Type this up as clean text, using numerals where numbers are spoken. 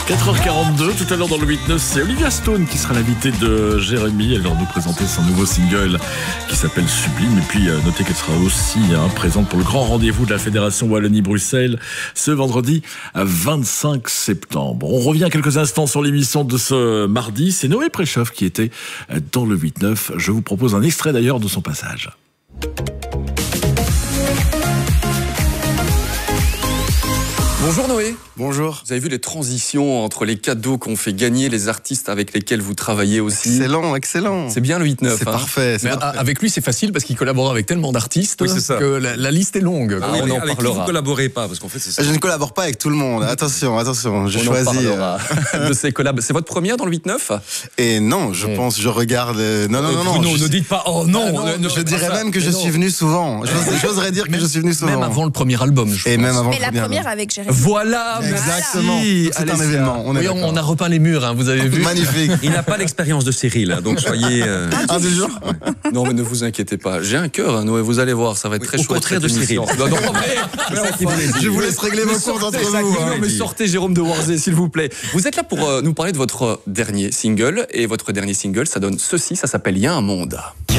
4h42, tout à l'heure dans le 8-9, c'est Olivia Stone qui sera l'invitée de Jérémy. Elle va nous présenter son nouveau single qui s'appelle Sublime. Et puis notez qu'elle sera aussi présente pour le grand rendez-vous de la Fédération Wallonie-Bruxelles ce vendredi 25 septembre. On revient quelques instants sur l'émission de ce mardi. C'est Noé Préchoff qui était dans le 8-9. Je vous propose un extrait d'ailleurs de son passage. Bonjour Noé. Bonjour. Vous avez vu les transitions entre les cadeaux qu'ont fait gagner les artistes avec lesquels vous travaillez aussi? Excellent, excellent. C'est bien le 8-9. C'est parfait. Mais avec lui, c'est facile parce qu'il collabore avec tellement d'artistes que la liste est longue. Ah, on en avec qui vous collaborez pas parce qu'en fait c'est ça. Je ne collabore pas avec tout le monde. Attention, je on choisis. De ces collabs. C'est votre première dans le 8-9? Et non, je pense, je regarde. Non. Bruno, ne dites pas oh non. Je dirais même que je suis venu souvent. J'oserais dire que je suis venu souvent. Même avant le premier album. Et même avant. Mais la première avec Jérémy. Voilà, exactement. C'est un événement. On a repeint les murs, vous avez vu. Magnifique. Il n'a pas l'expérience de Cyril, donc soyez. Non, mais ne vous inquiétez pas. J'ai un cœur, Noé. Vous allez voir, ça va être très au chouette. contraire de Cyril. Non, Je vous laisse régler vos comptes entre vous. Non, mais sortez Jérôme de Warzé, s'il vous plaît. Vous êtes là pour nous parler de votre dernier single. Et votre dernier single, ça donne ceci, ça s'appelle Il y a un monde.